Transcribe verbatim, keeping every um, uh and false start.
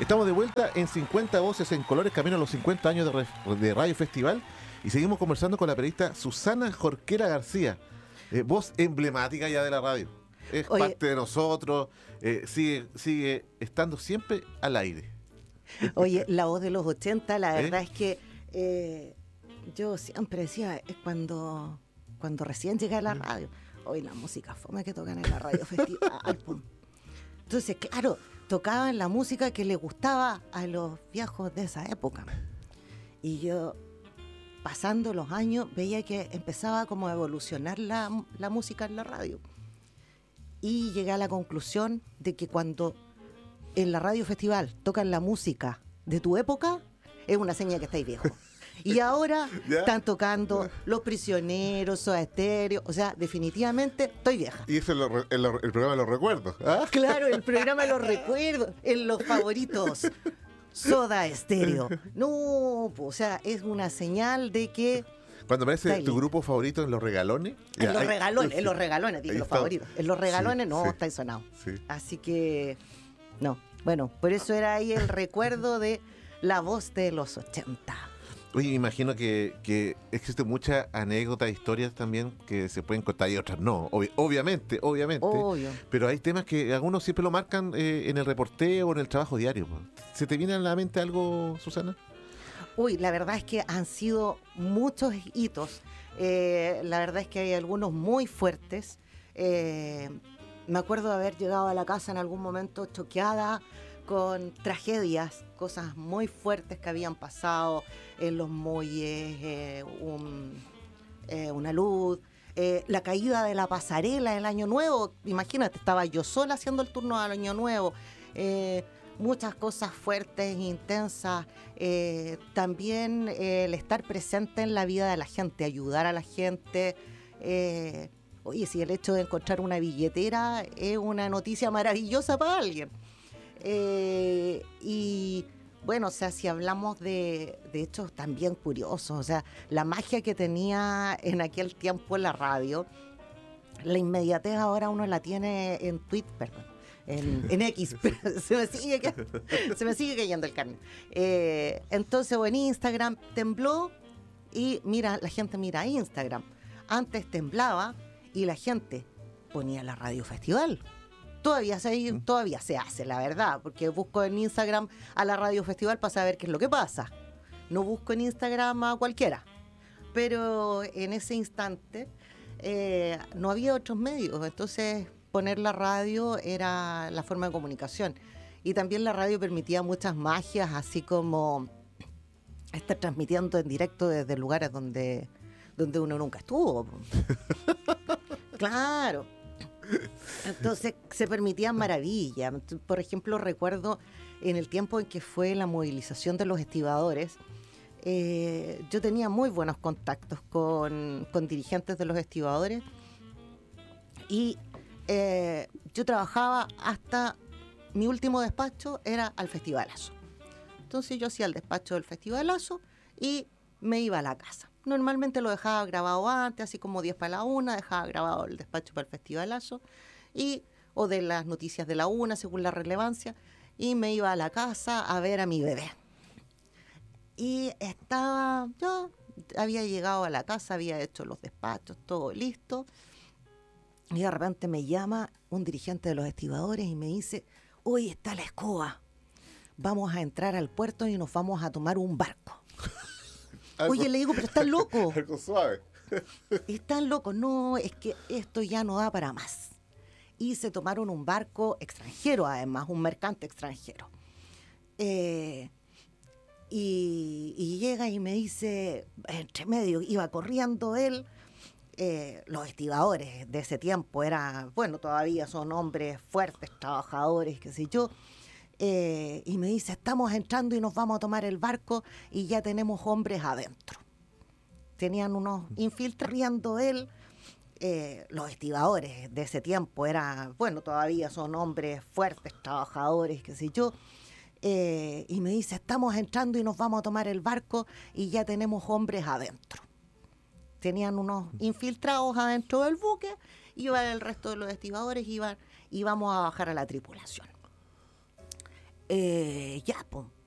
Estamos de vuelta en cincuenta Voces en Colores, camino a los cincuenta años de, re- de Radio Festival, y seguimos conversando con la periodista Susana Jorquera García, eh, voz emblemática ya de la radio. Es Oye, parte de nosotros, eh, sigue, sigue estando siempre al aire. Oye, la voz de los ochenta, la ¿Eh? verdad es que eh, yo siempre decía, es cuando, cuando recién llegué a la radio, hoy la música fome que tocan en la Radio Festival. Pum. Entonces, claro, tocaban la música que le gustaba a los viejos de esa época. Y yo, pasando los años, veía que empezaba como a evolucionar la, la música en la radio. Y llegué a la conclusión de que cuando en la Radio Festival tocan la música de tu época, es una señal que estáis viejos. Y ahora ¿Ya? están tocando Los Prisioneros, Soda Stereo, o sea, definitivamente estoy vieja. Y eso es lo, el, el programa de los recuerdos. ¿Ah? Claro, el programa Los Recuerdos, en los favoritos, Soda Stereo. No, o sea, es una señal de que... Cuando aparece Está tu listo. grupo favorito en los regalones. En ya, los ahí- regalones, sí. en los regalones, digo, Ahí los está. favoritos. En los regalones Sí, no, sí. está sonado. Sí. Así que, no. Bueno, por eso era ahí el recuerdo de la voz de los ochenta. Oye, me imagino que, que existen muchas anécdotas, historias también que se pueden contar y otras no. Obvi- obviamente, obviamente. Obvio. Pero hay temas que algunos siempre lo marcan eh, en el reporteo o en el trabajo diario. Po. ¿Se te viene a la mente algo, Susana? Uy, la verdad es que han sido muchos hitos. Eh, la verdad es que hay algunos muy fuertes. Eh, me acuerdo de haber llegado a la casa en algún momento choqueada con tragedias, cosas muy fuertes que habían pasado en los muelles, eh, un, eh, una luz, eh, la caída de la pasarela el Año Nuevo. Imagínate, estaba yo sola haciendo el turno al Año Nuevo. Eh, muchas cosas fuertes, intensas. Eh, también eh, el estar presente en la vida de la gente, ayudar a la gente. Eh, oye, si el hecho de encontrar una billetera es una noticia maravillosa para alguien. Eh, y bueno, o sea, si hablamos de, de hechos también curiosos, o sea, la magia que tenía en aquel tiempo la radio, la inmediatez ahora uno la tiene en Twitter, perdón, en, en X, pero se me sigue, ca- se me sigue cayendo el carnet. Eh, entonces, o en Instagram tembló y mira, la gente mira Instagram. Antes temblaba y la gente ponía la Radio Festival. Todavía se, todavía se hace, la verdad, porque busco en Instagram a la Radio Festival para saber qué es lo que pasa. No busco en Instagram a cualquiera. Pero en ese instante eh, no había otros medios, entonces poner la radio era la forma de comunicación. Y también la radio permitía muchas magias, así como estar transmitiendo en directo desde lugares donde, donde uno nunca estuvo. Claro. Entonces se permitían maravillas. Por ejemplo, recuerdo en el tiempo en que fue la movilización de los estibadores, eh, yo tenía muy buenos contactos con, con dirigentes de los estibadores y eh, yo trabajaba hasta mi último despacho era al Festivalazo. Entonces yo hacía el despacho del Festivalazo y me iba a la casa. Normalmente lo dejaba grabado antes, así como diez para la una, dejaba grabado el despacho para el Festivalazo, y, o de las noticias de la una, según la relevancia, y me iba a la casa a ver a mi bebé. Y estaba, yo había llegado a la casa, había hecho los despachos, todo listo, y de repente me llama un dirigente de los estibadores y me dice, hoy está la escoba, vamos a entrar al puerto y nos vamos a tomar un barco. Algo- Oye, le digo, pero están locos. Algo suave. Están locos. No, es que esto ya no da para más. Y se tomaron un barco extranjero, además, un mercante extranjero. Eh, y, y llega y me dice, entre medio, iba corriendo él. Eh, los estibadores de ese tiempo eran, bueno, todavía son hombres fuertes, trabajadores, qué sé yo. Eh, y me dice, estamos entrando y nos vamos a tomar el barco y ya tenemos hombres adentro. Tenían unos infiltrados riendo él. Eh, los estibadores de ese tiempo eran, bueno, todavía son hombres fuertes, trabajadores, qué sé yo. Eh, y me dice, estamos entrando y nos vamos a tomar el barco y ya tenemos hombres adentro. Tenían unos infiltrados adentro del buque, iba el resto de los estibadores, iban, íbamos a bajar a la tripulación. eh, ya, po.